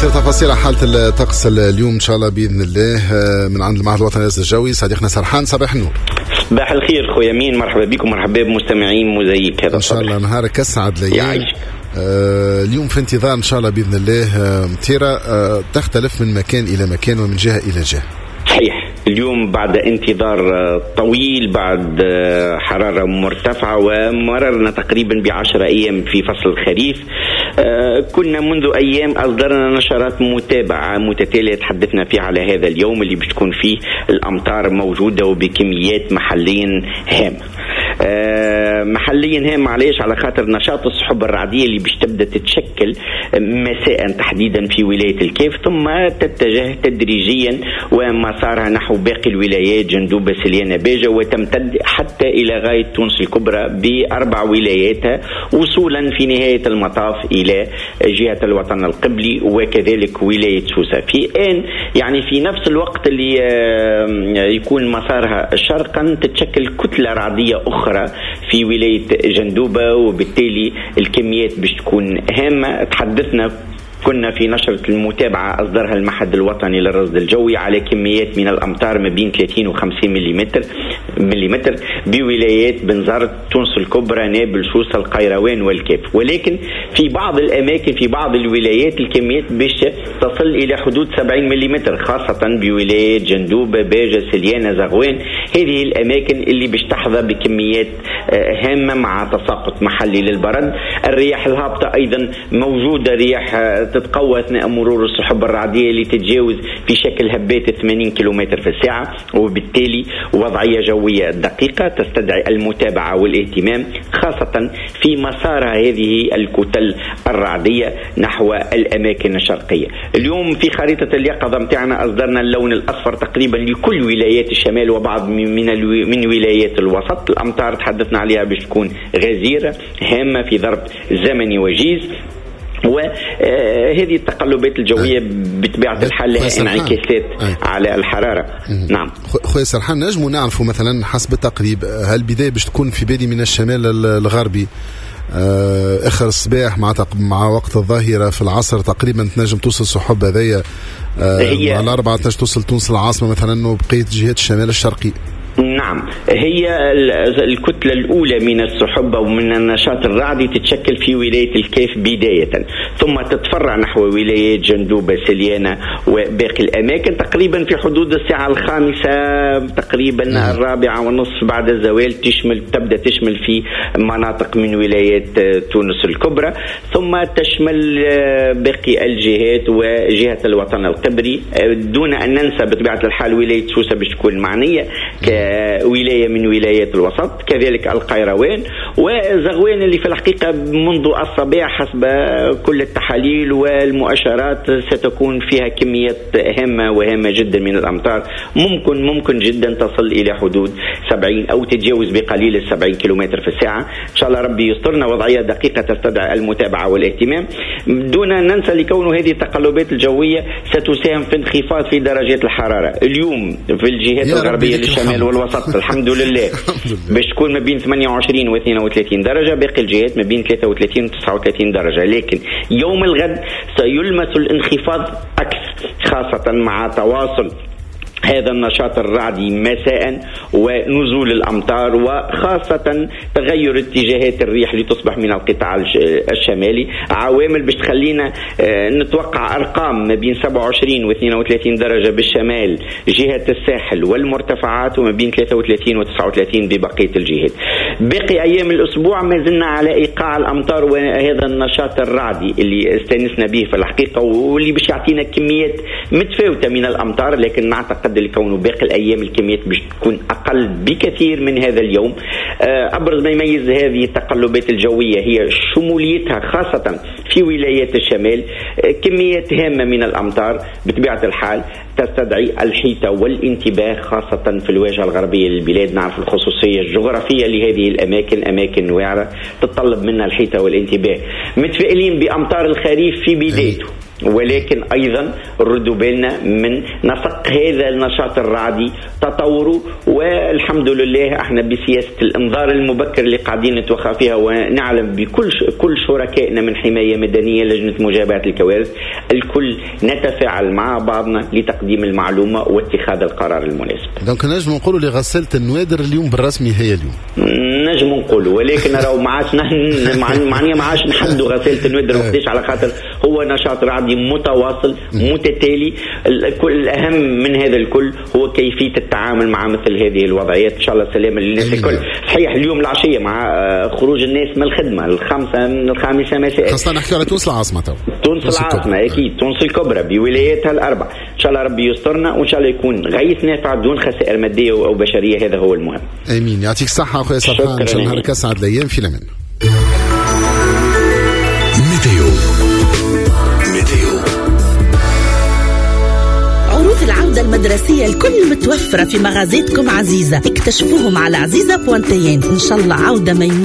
أكثر تفاصيل حالة الطقس اليوم إن شاء الله بإذن الله من عند المعهد الوطني للإرصاد الجوي. صديقنا سرحان، صباح النور. صباح الخير خويا مين، مرحبا بكم، مرحبا بمستمعين موزايك. هذا إن شاء الله نهارك أسعد ليالي. اليوم في انتظار إن شاء الله بإذن الله مطيرة تختلف من مكان إلى مكان ومن جهة إلى جهة. صحيح، اليوم بعد انتظار طويل، بعد حرارة مرتفعة، ومررنا تقريبا ب10 أيام في فصل الخريف. كنا منذ أيام أصدرنا نشرات متابعة متتالية تحدثنا فيها على هذا اليوم اللي بتكون فيه الأمطار موجودة وبكميات محليا هامة. محليا هام عليش على خاطر نشاط السحب الرعدية اللي باش تبدأ تتشكل مساء تحديدا في ولاية الكيف، ثم تتجه تدريجيا ومسارها نحو باقي الولايات جندوبة سليانة باجة، وتمتد حتى إلى غاية تونس الكبرى ب4 ولاياتها، وصولا في نهاية المطاف إلى جهة الوطن القبلي وكذلك ولاية سوسة. يعني في نفس الوقت اللي يكون مسارها شرقا تتشكل كتلة رعدية أخرى في ولاية جندوبة، وبالتالي الكميات باش تكون هامة. كنا في نشرة المتابعة أصدرها المعهد الوطني للرصد الجوي على كميات من الأمطار ما بين 30 و 50 ملم بولايات بنزرت، تونس الكبرى، نابل، سوسة، القيروان والكيف. ولكن في بعض الأماكن في بعض الولايات الكميات باش تصل إلى حدود 70 ملم، خاصة بولايات جندوبة، باجة، سليانة، زغوان. هذه الأماكن اللي باش تحظى بكميات هامة مع تساقط محلي للبرد. الرياح الهابطة أيضا موجودة، رياح تتقوى أثناء مرور السحب الرعدية اللي تتجاوز في شكل هبات 80 كيلومتر في الساعة، وبالتالي وضعية جوية دقيقة تستدعي المتابعة والاهتمام، خاصة في مسار هذه الكتل الرعدية نحو الأماكن الشرقية. اليوم في خريطة اليقظة متاعنا أصدرنا اللون الأصفر تقريبا لكل ولايات الشمال وبعض من ولايات الوسط. الأمطار تحدثنا عليها باش تكون غزيرة هامة في ظرف زمني وجيز، وهذه التقلبات الجوية بطبيعة الحال لها انعكاسات على الحرارة. نعم خويا سرحان، نجموا نعرفوا مثلا حسب التقريب هل البداية باش تكون في بالي من الشمال الغربي اخر الصباح مع وقت الظهيرة في العصر تقريبا تنجم توصل سحب هذيا مع الأربعة تنجم توصل تونس العاصمة مثلا وبقية جهات الشمال الشرقي؟ نعم، هي الكتلة الأولى من السحب ومن النشاط الرعدي تتشكل في ولاية الكيف بداية، ثم تتفرع نحو ولايات جندوبة، سليانة وباقي الأماكن تقريبا في حدود الساعة 5 تقريبا 4:30 بعد الزوال تبدأ تشمل في مناطق من ولايات تونس الكبرى، ثم تشمل باقي الجهات وجهة الوطن القبري، دون أن ننسى بطبيعة الحال ولاية سوسة باش تكون معنية ولاية من ولايات الوسط، كذلك القيروان وزغوان اللي في الحقيقة منذ الصباح حسب كل التحاليل والمؤشرات ستكون فيها كميات هامة جدا من الأمطار، ممكن جدا تصل إلى حدود 70 أو تتجاوز بقليل 70 كيلومتر في الساعة. إن شاء الله ربي يسترنا، وضعية دقيقة تستدعي المتابعة والاهتمام، دون أن ننسى لكون هذه التقلبات الجوية ستساهم في انخفاض في درجات الحرارة. اليوم في الجهات الغربية للشمال والوسط الحمد لله باش تكون ما بين 28 و 32 درجة، باقي الجهات ما بين 33 و 39 درجة. لكن يوم الغد سيلمس الانخفاض أكثر، خاصة مع تواصل هذا النشاط الرعدي مساء ونزول الأمطار، وخاصة تغير اتجاهات الريح لتصبح من القطاع الشمالي، عوامل باش تخلينا نتوقع أرقام ما بين 27 و 32 درجة بالشمال جهة الساحل والمرتفعات، وما بين 33 و 39 ببقية الجهات. باقي أيام الأسبوع ما زلنا على إيقاع الأمطار وهذا النشاط الرعدي اللي استنسنا به في الحقيقة، واللي باش يعطينا كميات متفاوتة من الأمطار، لكن نعتقد لكونه باقي الأيام الكميات باش تكون أقل بكثير من هذا اليوم. أبرز ما يميز هذه التقلبات الجوية هي شموليتها، خاصة في ولايات الشمال، كميات هامة من الأمطار بطبيعة الحال. تستدعي الحيطة والانتباه، خاصة في الواجهة الغربية للبلاد. نعرف الخصوصية الجغرافية لهذه الأماكن، أماكن وعرة تتطلب منا الحيطة والانتباه. متفائلين بأمطار الخريف في بدايته، ولكن أيضا ردوا بالنا من نسق هذا النشاط الرعدي تطوره. والحمد لله احنا بسياسة الانذار المبكر اللي قاعدين نتوخى فيها، ونعلم بكل شركائنا من حماية مدنية، لجنة مجابهة الكوارث، الكل نتفاعل مع بعضنا لتقديم المعلومة واتخاذ القرار المناسب. دونك نجم نقولوا لغسالة النوادر اليوم بالرسمي هي اليوم، نجم نقولوا، ولكن راهو ما عادش نحدوا غسالة النوادر وقتاش، على خاطر هو نشاط رعدي متواصل متتالي. الأهم من هذا الكل هو كيفية التعامل مع مثل هذه الوضعيات. إن شاء الله سلامة للناس الكل. صحيح اليوم العشية مع خروج الناس من الخدمة من 5 مساء، خاصة نحكي على تونس العاصمة. تونس العاصمة أكيد، تونس الكبرى بولاياتها الأربع. إن شاء الله ربي يسترنا، وإن شاء الله يكون غيث نافع بدون خسائر مادية أو بشرية. هذا هو المهم. آمين. يعطيك الصحة أخويا سرحان، إن شاء الله نهارك أسعد الأيام. في الأمان. عروض العودة المدرسية الكل متوفرة في مغازاتكم عزيزة. اكتشفوهم على عزيزة بوانتين. إن شاء الله عودة ميمونة.